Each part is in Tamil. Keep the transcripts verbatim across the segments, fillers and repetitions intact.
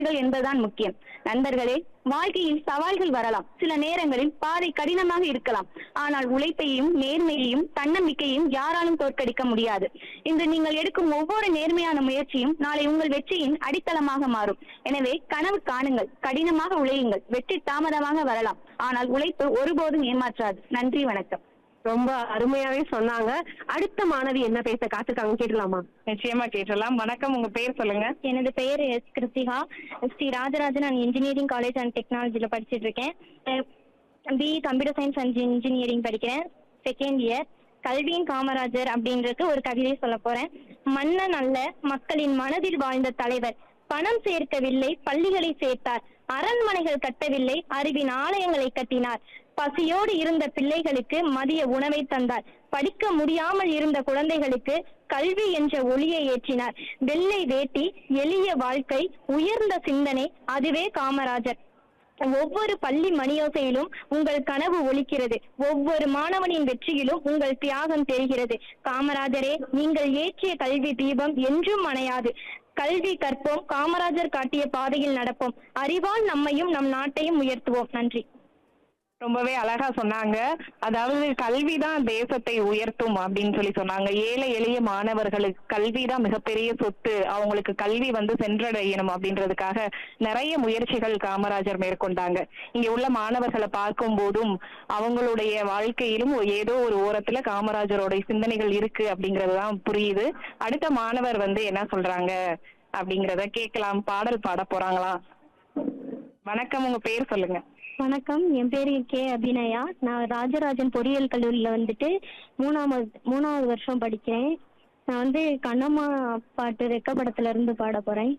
என்பதுதான் முக்கியம். நண்பர்களே, வாழ்க்கையில் சவால்கள் வரலாம். சில நேரங்களில் பாதை கடினமாக இருக்கலாம். ஆனால் உழைப்பையும், நேர்மையையும், தன்னம்பிக்கையையும் யாராலும் தோற்கடிக்க முடியாது. இன்று நீங்கள் எடுக்கும் ஒவ்வொரு நேர்மையான முயற்சியும் நாளை உங்கள் வெற்றியின் அடித்தளமாக மாறும். எனவே கனவு காணுங்கள், கடினமாக உழையுங்கள். வெற்றி தாமதமாக வரலாம், ஆனால் உழைப்பு ஒருபோதும் ஏமாற்றாது. நன்றி, வணக்கம். ரொம்ப அருமையாவே சொன்னாங்க. அடுத்த மாணவி என்ன பேச காத்துக்காங்க, கேட்கலாமா? நிச்சயமா கேட்டலாம். வணக்கம், உங்க பேர் சொல்லுங்க. எனது பெயர் S Kiruthika. Sri Rajarajan and engineering college and டெக்னாலஜில படிச்சுட்டு இருக்கேன். BE computer science and engineering படிக்கிறேன், செகண்ட் இயர். கல்வியின் காமராஜர் அப்படின்றது ஒரு கவிதை சொல்ல போறேன். மன்னன் அல்ல, மக்களின் மனதில் வாழ்ந்த தலைவர். பணம் சேர்க்கவில்லை, பள்ளிகளை சேர்த்தார். அரண்மனைகள் கட்டவில்லை, அறிவின் ஆலயங்களை கட்டினார். பசியோடு இருந்த பிள்ளைகளுக்கு மதிய உணவை தந்தார். படிக்க முடியாமல் இருந்த குழந்தைகளுக்கு கல்வி என்ற ஒளியை ஏற்றினார். வெள்ளை வேட்டி, எளிய வாழ்க்கை, உயர்ந்த சிந்தனை, அதுவே காமராஜர். ஒவ்வொரு பள்ளி மணியோசையிலும் உங்கள் கனவு ஒலிக்கிறது. ஒவ்வொரு மாணவனின் வெற்றியிலும் உங்கள் தியாகம் தெரிகிறது. காமராஜரே, நீங்கள் ஏற்றிய கல்வி தீபம் என்றும் அணையாது. கல்வி கற்போம், காமராஜர் காட்டிய பாதையில் நடப்போம். அறிவால் நம்மையும் நம் நாட்டையும் உயர்த்துவோம். நன்றி. ரொம்பவே அழகா சொன்னாங்க. அதாவது கல்விதான் தேசத்தை உயர்த்தும் அப்படின்னு சொல்லி சொன்னாங்க. ஏழை எளிய மாணவர்களுக்கு கல்விதான் மிகப்பெரிய சொத்து. அவங்களுக்கு கல்வி வந்து சென்றடையணும் அப்படின்றதுக்காக நிறைய முயற்சிகள் காமராஜர் மேற்கொண்டாங்க. இங்க உள்ள மாணவர்களை பார்க்கும் போதும் அவங்களுடைய வாழ்க்கையிலும் ஏதோ ஒரு ஓரத்துல காமராஜரோட சிந்தனைகள் இருக்கு அப்படிங்கறதுதான் புரியுது. அடுத்த மாணவர் வந்து என்ன சொல்றாங்க அப்படிங்கறத கேட்கலாம். பாடல் பாட போறாங்களா? வணக்கம், உங்க பேர் சொல்லுங்க. வணக்கம், என் பேரு கே அபிநயா. நான் ராஜராஜன் பொறியியல் கல்லூரியில வந்துட்டு மூணாவது மூணாவது வருஷம் படிக்கிறேன். நான் வந்து கண்ணம்மா பாட்டு ரெக்க படத்துல இருந்து பாட போறேன்.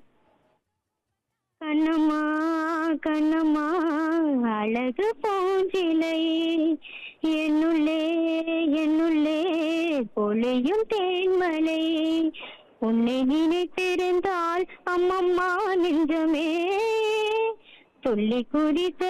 கண்ணம்மா கண்ணம்மா அழகு பூஞ்சிலை, என்னுள்ளே என்னுள்ளே பொழியும் தேன்மலை, உன்னை நினைத்திருந்தால் அம்மம்மா நெஞ்சமே துள்ளி குதித்த